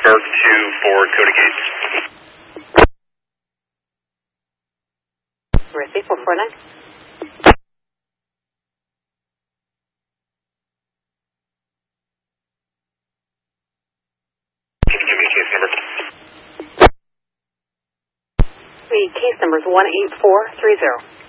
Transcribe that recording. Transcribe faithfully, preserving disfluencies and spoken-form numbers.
Berg two for Dakota Gates. Receive four four nine. Can you give me a case number? The case number is one eight four three zero.